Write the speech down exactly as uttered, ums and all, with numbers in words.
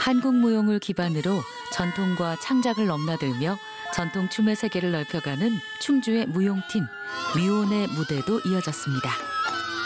한국 무용을 기반으로 전통과 창작을 넘나들며 전통 춤의 세계를 넓혀가는 충주의 무용팀 미온의 무대도 이어졌습니다.